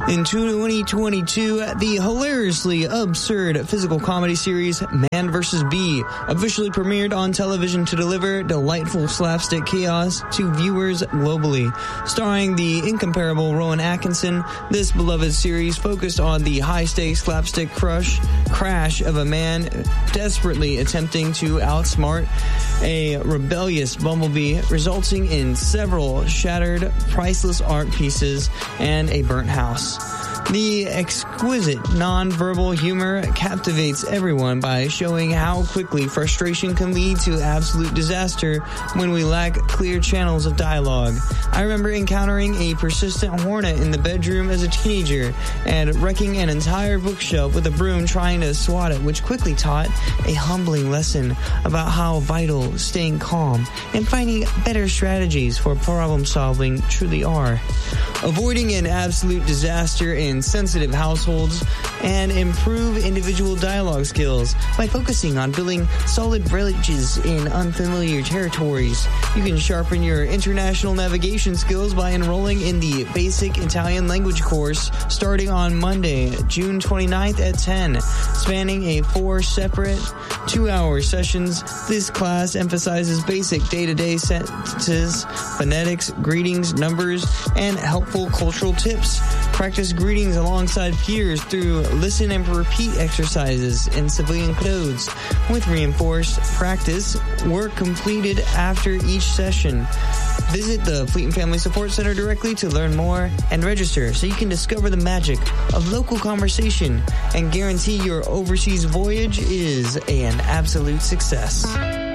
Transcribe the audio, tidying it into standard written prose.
In 2022, the hilariously absurd physical comedy series Man vs. Bee officially premiered on television to deliver delightful slapstick chaos to viewers globally. Starring the incomparable Rowan Atkinson, this beloved series focused on the high-stakes slapstick crash of a man desperately attempting to outsmart a rebellious bumblebee, resulting in several shattered, priceless art pieces and a burnt house. The exquisite nonverbal humor captivates everyone by showing how quickly frustration can lead to absolute disaster when we lack clear channels of dialogue. I remember encountering a persistent hornet in the bedroom as a teenager and wrecking an entire bookshelf with a broom trying to swat it, which quickly taught a humbling lesson about how vital staying calm and finding better strategies for problem solving truly are. Avoiding an absolute disaster in sensitive households and improve individual dialogue skills by focusing on building solid bridges in unfamiliar territories. You can sharpen your international navigation skills by enrolling in the Basic Italian Language course starting on Monday, June 29th at 10, spanning a 4 separate 2-hour sessions. This class emphasizes basic day-to-day sentences, phonetics, greetings, numbers, and helpful cultural tips. Practice greetings alongside peers through listen and repeat exercises in civilian clothes. With reinforced practice, work completed after each session. Visit the Fleet and Family Support Center directly to learn more and register so you can discover the magic of local conversation and guarantee your overseas voyage is an absolute success.